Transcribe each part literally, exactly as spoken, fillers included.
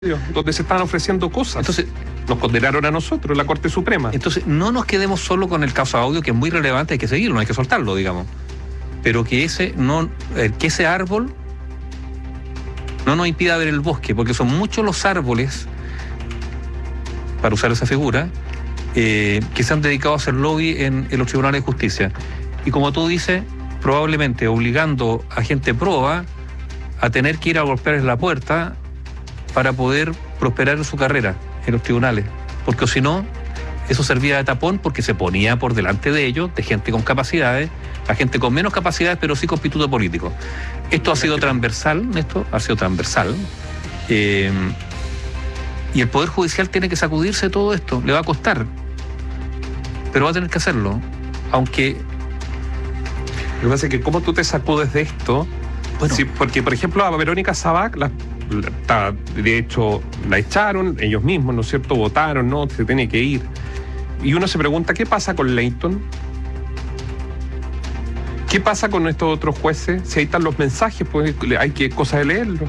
donde se estaban ofreciendo cosas. Entonces, nos condenaron a nosotros, la Corte Suprema. Entonces, no nos quedemos solo con el caso Audio, que es muy relevante, hay que seguirlo, no hay que soltarlo, digamos. Pero que ese, no, que ese árbol no nos impida ver el bosque, porque son muchos los árboles, para usar esa figura, eh, que se han dedicado a hacer lobby en, en los tribunales de justicia. Y como tú dices, probablemente obligando a gente proba a tener que ir a golpearles la puerta para poder prosperar en su carrera en los tribunales, porque si no, eso servía de tapón porque se ponía por delante de ellos, de gente con capacidades, a gente con menos capacidades, pero sí con pituto político. Esto ha sido transversal, esto ha sido transversal, eh, y el Poder Judicial tiene que sacudirse de todo esto, le va a costar, pero va a tener que hacerlo, aunque... Lo que pasa es que cómo tú te sacudes de esto, bueno, sí, porque por ejemplo a Verónica Sabac, la de hecho la echaron ellos mismos, ¿no es cierto? Votaron, no, se tiene que ir. Y uno se pregunta, ¿qué pasa con Leighton? ¿Qué pasa con estos otros jueces? Si ahí están los mensajes, pues hay que cosa de leerlos.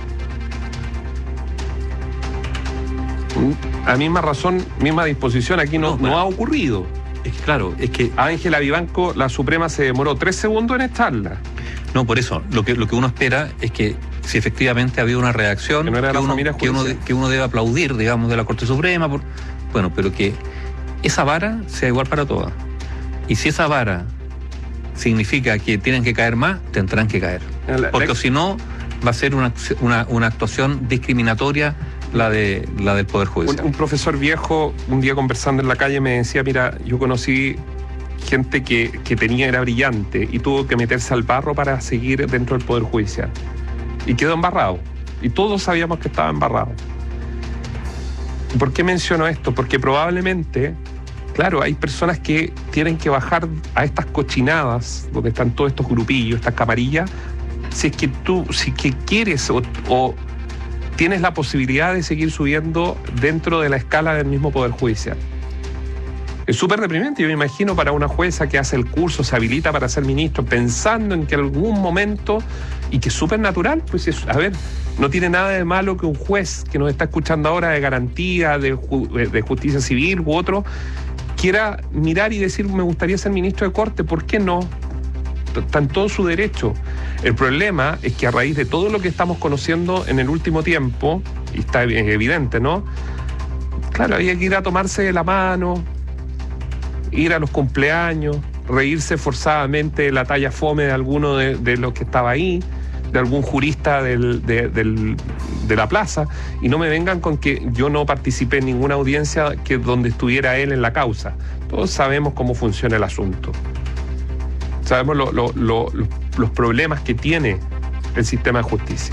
A misma razón, misma disposición, aquí no, no, bueno, no ha ocurrido. Es que claro, es que a Ángela Vivanco, la Suprema se demoró tres segundos en echarla. No, por eso, lo que, lo que uno espera es que si efectivamente ha habido una reacción que, no era que, la uno, familia que, uno, que uno debe aplaudir, digamos, de la Corte Suprema, por, bueno, pero que esa vara sea igual para todas. Y si esa vara significa que tienen que caer más, tendrán que caer. La, Porque la... si no, va a ser una, una, una actuación discriminatoria la, de, la del Poder Judicial. Un, un profesor viejo, un día conversando en la calle, me decía, mira, yo conocí gente que, que tenía, era brillante y tuvo que meterse al barro para seguir dentro del Poder Judicial. Y quedó embarrado. Y todos sabíamos que estaba embarrado. ¿Por qué menciono esto? Porque probablemente, claro, hay personas que tienen que bajar a estas cochinadas, donde están todos estos grupillos, estas camarillas, si es que tú, si es que quieres o, o tienes la posibilidad de seguir subiendo dentro de la escala del mismo Poder Judicial. Es súper deprimente, yo me imagino, para una jueza que hace el curso, se habilita para ser ministro, pensando en que algún momento, y que es súper natural, pues es, a ver, no tiene nada de malo que un juez que nos está escuchando ahora de garantía, de, de justicia civil u otro, quiera mirar y decir, me gustaría ser ministro de Corte, ¿por qué no? Está en todo su derecho. El problema es que a raíz de todo lo que estamos conociendo en el último tiempo, y está evidente, ¿no? Claro, había que ir a tomarse de la mano, ir a los cumpleaños, reírse forzadamente de la talla fome de alguno de, de los que estaba ahí, de algún jurista del, de, del, de la plaza, y no me vengan con que yo no participé en ninguna audiencia que donde estuviera él en la causa. Todos sabemos cómo funciona el asunto. Sabemos lo, lo, lo, lo, los problemas que tiene el sistema de justicia.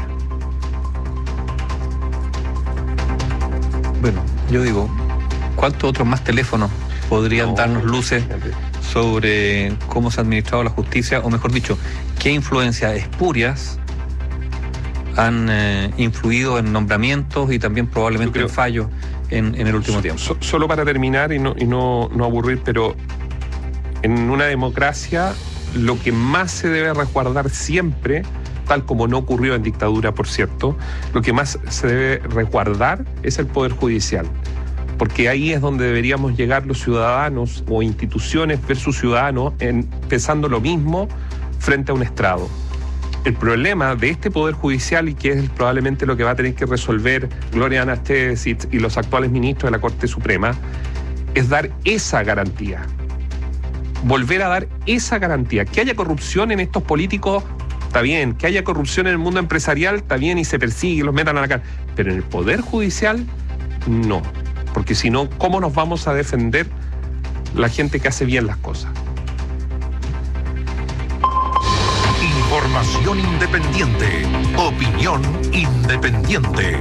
Bueno, yo digo, ¿cuántos otros más teléfonos podrían no, darnos luces sobre cómo se ha administrado la justicia, o mejor dicho, qué influencias espurias han eh, influido en nombramientos y también probablemente creo, en fallos en, en el último so, tiempo? So, solo para terminar y, no, y no, no aburrir, pero en una democracia lo que más se debe resguardar siempre, tal como no ocurrió en dictadura, por cierto, lo que más se debe resguardar es el Poder Judicial. Porque ahí es donde deberíamos llegar los ciudadanos o instituciones versus ciudadanos, en, pensando lo mismo frente a un estrado. El problema de este Poder Judicial, y que es probablemente lo que va a tener que resolver Gloria Anastés y, y los actuales ministros de la Corte Suprema, es dar esa garantía. Volver a dar esa garantía. Que haya corrupción en estos políticos, está bien. Que haya corrupción en el mundo empresarial, está bien, y se persigue, los metan a la cárcel. Pero en el Poder Judicial, no. Porque si no, ¿cómo nos vamos a defender la gente que hace bien las cosas? Información independiente. Opinión independiente.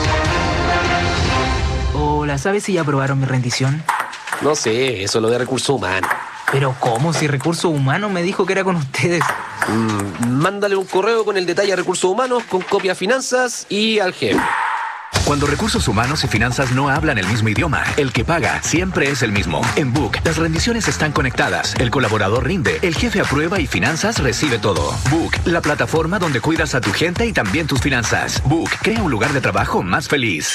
Hola, ¿sabes si ya aprobaron mi rendición? No sé, eso es lo de recursos humanos. ¿Pero cómo? Si Recursos Humanos me dijo que era con ustedes. Mm, mándale un correo con el detalle a Recursos Humanos, con copia a Finanzas y al jefe. Cuando recursos humanos y finanzas no hablan el mismo idioma, el que paga siempre es el mismo. En Book, las rendiciones están conectadas, el colaborador rinde, el jefe aprueba y finanzas recibe todo. Book, la plataforma donde cuidas a tu gente y también tus finanzas. Book, crea un lugar de trabajo más feliz.